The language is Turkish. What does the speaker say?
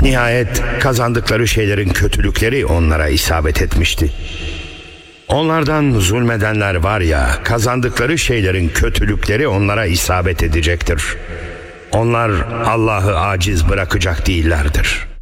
Nihayet kazandıkları şeylerin kötülükleri onlara isabet etmişti. Onlardan zulmedenler var ya, kazandıkları şeylerin kötülükleri onlara isabet edecektir. Onlar Allah'ı aciz bırakacak değillerdir.